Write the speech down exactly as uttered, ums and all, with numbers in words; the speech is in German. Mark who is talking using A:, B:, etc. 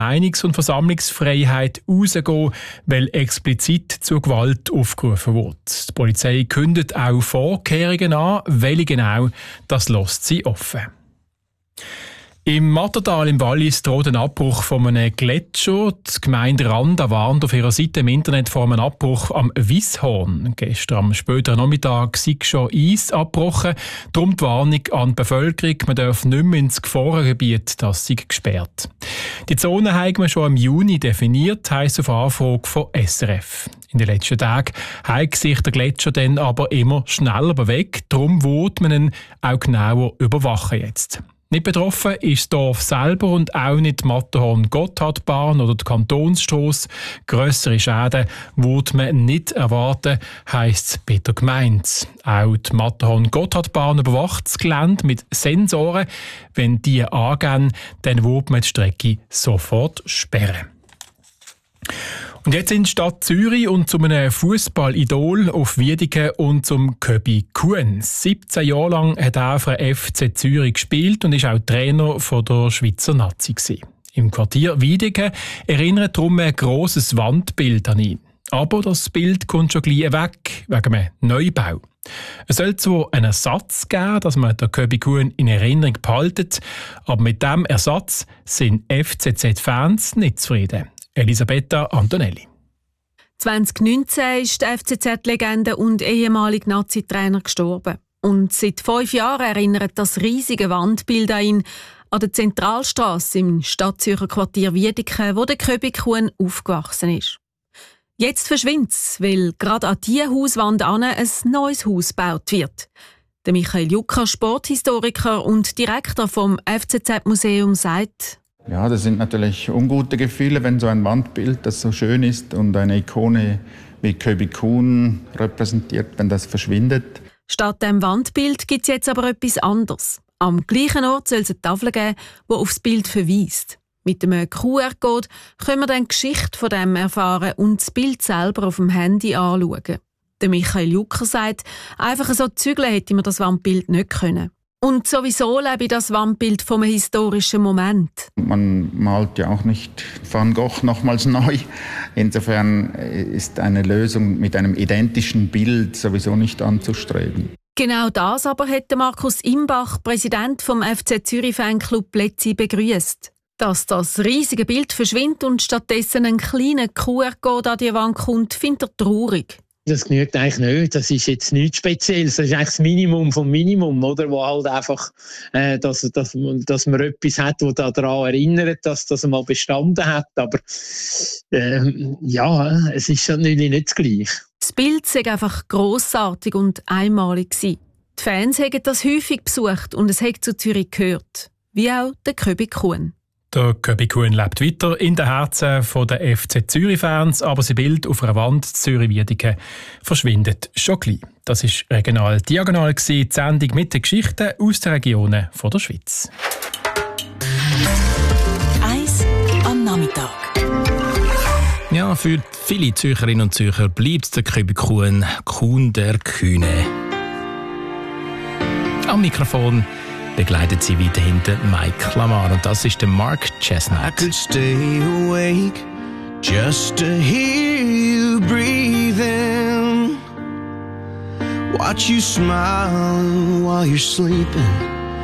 A: Meinungs- und Versammlungsfreiheit rausgehen, weil explizit zur Gewalt aufgerufen wird. Die Polizei kündigt auch Vorkehrungen an, welche genau, das lässt sie offen. Im Mattertal im Wallis droht ein Abbruch von einem Gletscher. Die Gemeinde Randa warnt auf ihrer Seite im Internet vor einem Abbruch am Wisshorn. Gestern am späteren Nachmittag sei schon Eis abgebrochen. Darum die Warnung an die Bevölkerung, man darf nicht mehr ins Gefahrengebiet, das sei gesperrt. Die Zone haben wir schon im Juni definiert, heisst auf Anfrage von S R F. In den letzten Tagen hat sich der Gletscher dann aber immer schneller bewegt. Darum wird man ihn auch genauer überwachen jetzt. Nicht betroffen ist das Dorf selber und auch nicht die Matterhorn-Gotthardbahn oder die Kantonsstrasse. Grössere Schäden würde man nicht erwarten, heisst es bei der Gemeinde. Auch die Matterhorn-Gotthardbahn überwacht das Gelände mit Sensoren. Wenn die angehen, dann würde man die Strecke sofort sperren. Und jetzt in die Stadt Zürich und zu einem Fußball-Idol auf Wiedeke und zum Köbi Kuhn. siebzehn Jahre lang hat er für den F C Zürich gespielt und ist auch Trainer von der Schweizer Nazi gewesen. Im Quartier Wiedeke erinnert darum ein grosses Wandbild an ihn. Aber das Bild kommt schon gleich weg, wegen einem Neubau. Es soll zwar einen Ersatz geben, dass man den Köbi Kuhn in Erinnerung behaltet, aber mit diesem Ersatz sind F C Z-Fans nicht zufrieden. Elisabetta Antonelli.
B: zwanzig neunzehn ist der F C Z-Legende und ehemalige Nazi-Trainer gestorben. Und seit fünf Jahren erinnert das riesige Wandbild an ihn an der Zentralstrasse im Stadtzürcher Quartier Wiedeke, wo der Köbi Kuhn aufgewachsen ist. Jetzt verschwindet es, weil gerade an diese Hauswand an ein neues Haus gebaut wird. Der Michael Jucker, Sporthistoriker und Direktor vom F C Z-Museum, sagt:
C: Ja, das sind natürlich ungute Gefühle, wenn so ein Wandbild, das so schön ist und eine Ikone wie Köbi Kuhn repräsentiert, wenn das verschwindet.
B: Statt dem Wandbild gibt es jetzt aber etwas anderes. Am gleichen Ort soll es eine Tafel geben, die auf das Bild verweist. Mit einem Q R-Code können wir dann die Geschichte von dem erfahren und das Bild selber auf dem Handy anschauen. Der Michael Jucker sagt, einfach so zügeln hätte man das Wandbild nicht können. Und sowieso lebe das Wandbild vom historischen Moment.
C: Man malt ja auch nicht Van Gogh nochmals neu. Insofern ist eine Lösung mit einem identischen Bild sowieso nicht anzustreben.
B: Genau das aber hätte Markus Imbach, Präsident vom F C Zürich Fanclub Plätzi, begrüßt. Dass das riesige Bild verschwindet und stattdessen ein kleiner Q R-Code an die Wand kommt, findet er traurig.
D: Das genügt eigentlich nicht. Das ist jetzt nichts Spezielles. Das ist eigentlich das Minimum vom Minimum, oder? Wo halt einfach, äh, dass, dass, dass man etwas hat, das daran erinnert, dass das mal bestanden hat. Aber äh, ja, es ist natürlich nicht das Gleiche.
B: Das Bild war einfach grossartig und einmalig gewesen. Die Fans haben das häufig besucht und es hat zu Zürich gehört. Wie auch der Köbi Kuhn.
A: Der Köbi Kuhn lebt weiter in den Herzen der F C Zürich-Fans, aber sein Bild auf einer Wand Zürich-Wiedeke verschwindet schon gleich. Das war regional diagonal, die Sendung mit den Geschichten aus den Regionen der Schweiz.
E: Eis am Nachmittag.
F: Ja, für viele Zürcherinnen und Zürcher bleibt der Köbi Kuhn Kuhn der Kühne. Am Mikrofon begleitet sie weiterhin Mike Lamar und das ist der Mark Chestnut.
G: I could stay awake just to hear you breathing, watch you smile while you're sleeping.